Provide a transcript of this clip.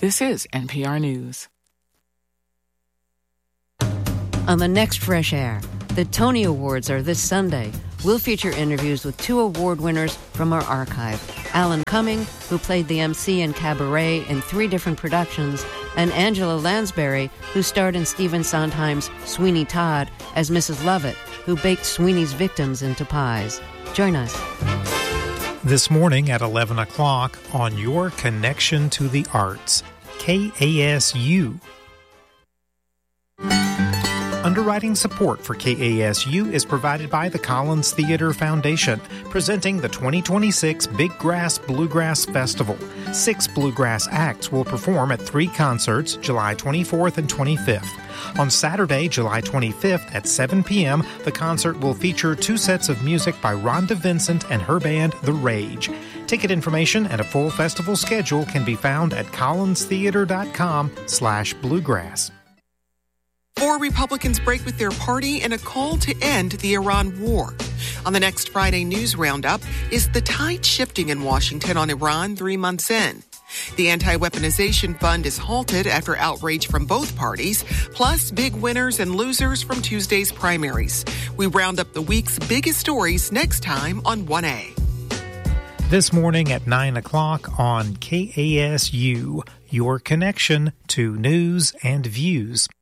This is NPR News. On the next Fresh Air, the Tony Awards are this Sunday. We'll feature interviews with 2 award winners from our archive. Alan Cumming, who played the MC in Cabaret in 3 different productions, and Angela Lansbury, who starred in Stephen Sondheim's Sweeney Todd as Mrs. Lovett, who baked Sweeney's victims into pies. Join us. This morning at 11 o'clock on Your Connection to the Arts, KASU. Underwriting support for KASU is provided by the Collins Theater Foundation, presenting the 2026 Big Grass Bluegrass Festival. 6 bluegrass acts will perform at 3 concerts, July 24th and 25th. On Saturday, July 25th at 7 p.m., the concert will feature 2 sets of music by Rhonda Vincent and her band, The Rage. Ticket information and a full festival schedule can be found at collinstheater.com/bluegrass. 4 Republicans break with their party in a call to end the Iran war. On the next Friday News Roundup, is the tide shifting in Washington on Iran 3 months in? The anti-weaponization fund is halted after outrage from both parties, plus big winners and losers from Tuesday's primaries. We round up the week's biggest stories next time on 1A. This morning at 9 o'clock on KASU, your connection to news and views.